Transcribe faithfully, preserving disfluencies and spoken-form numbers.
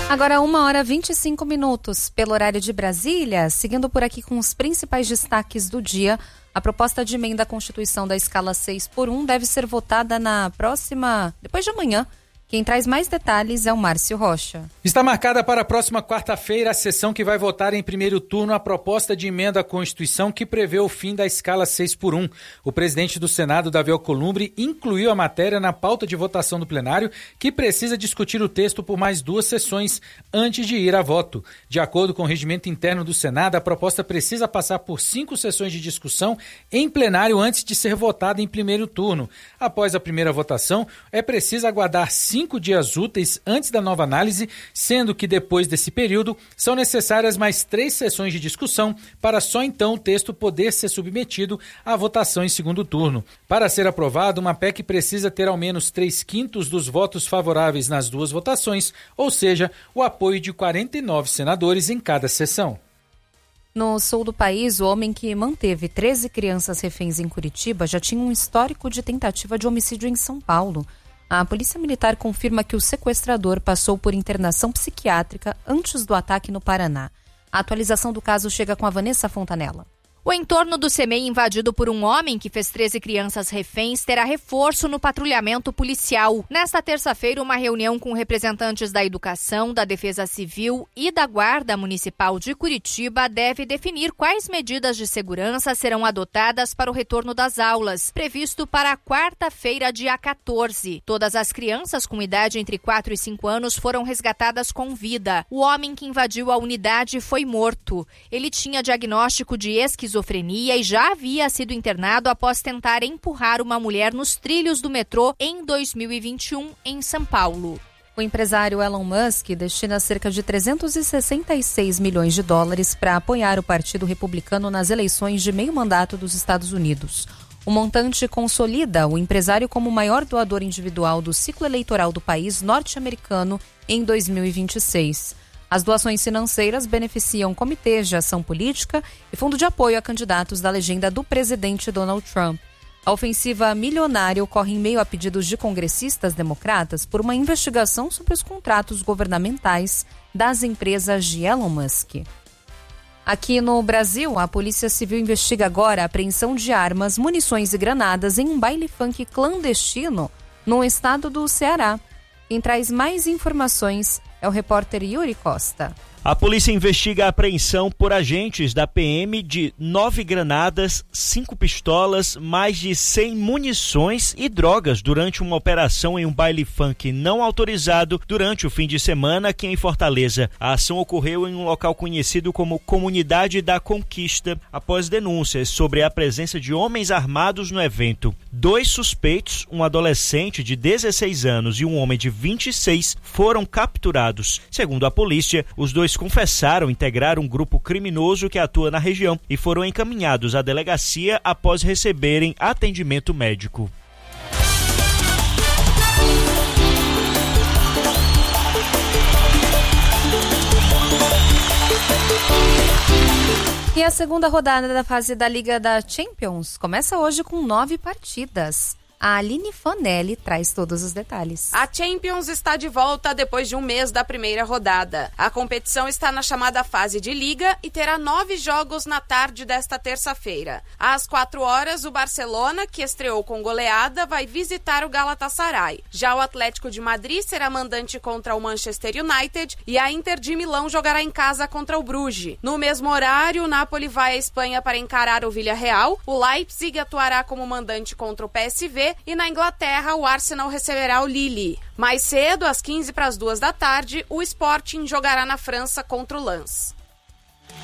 Agora uma hora e vinte e cinco minutos pelo horário de Brasília, seguindo por aqui com os principais destaques do dia. A proposta de emenda à Constituição da escala seis por um deve ser votada na próxima, depois de amanhã. Quem traz mais detalhes é o Márcio Rocha. Está marcada para a próxima quarta-feira a sessão que vai votar em primeiro turno a proposta de emenda à Constituição que prevê o fim da escala seis por um. O presidente do Senado, Davi Alcolumbre, incluiu a matéria na pauta de votação do plenário, que precisa discutir o texto por mais duas sessões antes de ir a voto. De acordo com o regimento interno do Senado, a proposta precisa passar por cinco sessões de discussão em plenário antes de ser votada em primeiro turno. Após a primeira votação, é preciso aguardar cinco cinco dias úteis antes da nova análise, sendo que depois desse período são necessárias mais três sessões de discussão para só então o texto poder ser submetido à votação em segundo turno. Para ser aprovado, uma P E C precisa ter ao menos três quintos dos votos favoráveis nas duas votações, ou seja, o apoio de quarenta e nove senadores em cada sessão. No sul do país, o homem que manteve treze crianças reféns em Curitiba já tinha um histórico de tentativa de homicídio em São Paulo. A Polícia Militar confirma que o sequestrador passou por internação psiquiátrica antes do ataque no Paraná. A atualização do caso chega com a Vanessa Fontanella. O entorno do CEMEI invadido por um homem que fez treze crianças reféns terá reforço no patrulhamento policial. Nesta terça-feira, uma reunião com representantes da Educação, da Defesa Civil e da Guarda Municipal de Curitiba deve definir quais medidas de segurança serão adotadas para o retorno das aulas, previsto para a quarta-feira, dia quatorze. Todas as crianças com idade entre quatro e cinco anos foram resgatadas com vida. O homem que invadiu a unidade foi morto. Ele tinha diagnóstico de esquizofrenia e já havia sido internado após tentar empurrar uma mulher nos trilhos do metrô em dois mil e vinte e um, em São Paulo. O empresário Elon Musk destina cerca de trezentos e sessenta e seis milhões de dólares para apoiar o Partido Republicano nas eleições de meio mandato dos Estados Unidos. O montante consolida o empresário como o maior doador individual do ciclo eleitoral do país norte-americano em dois mil e vinte e seis. As doações financeiras beneficiam comitês de ação política e fundo de apoio a candidatos da legenda do presidente Donald Trump. A ofensiva milionária ocorre em meio a pedidos de congressistas democratas por uma investigação sobre os contratos governamentais das empresas de Elon Musk. Aqui no Brasil, a Polícia Civil investiga agora a apreensão de armas, munições e granadas em um baile funk clandestino no estado do Ceará. Quem traz mais informações é o repórter Yuri Costa. A polícia investiga a apreensão por agentes da P M de nove granadas, cinco pistolas, mais de cem munições e drogas durante uma operação em um baile funk não autorizado durante o fim de semana aqui em Fortaleza. A ação ocorreu em um local conhecido como Comunidade da Conquista, após denúncias sobre a presença de homens armados no evento. Dois suspeitos, um adolescente de dezesseis anos e um homem de vinte e seis, foram capturados. Segundo a polícia, os dois confessaram integrar um grupo criminoso que atua na região e foram encaminhados à delegacia após receberem atendimento médico. E a segunda rodada da fase da Liga da Champions começa hoje com nove partidas. A Aline Fanelli traz todos os detalhes. A Champions está de volta depois de um mês da primeira rodada. A competição está na chamada fase de Liga e terá nove jogos na tarde desta terça-feira. Às quatro horas, o Barcelona, que estreou com goleada, vai visitar o Galatasaray. Já o Atlético de Madrid será mandante contra o Manchester United e a Inter de Milão jogará em casa contra o Bruges. No mesmo horário, o Napoli vai à Espanha para encarar o Villarreal, o Leipzig atuará como mandante contra o P S V e na Inglaterra o Arsenal receberá o Lille. Mais cedo, às quinze para as duas da tarde, o Sporting jogará na França contra o Lens.